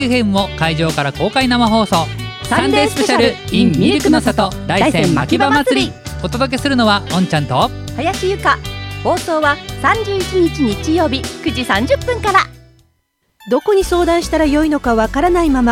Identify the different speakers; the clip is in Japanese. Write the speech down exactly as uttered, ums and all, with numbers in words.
Speaker 1: エフエム を会場から公開生放送サンデースペシャル in ミルクの里大山牧場祭り。お届けするのはおんちゃんと
Speaker 2: 林由香。放送はさんじゅういちにち日曜日くじさんじゅっぷんから。
Speaker 3: どこに相談したらよいのかわからないまま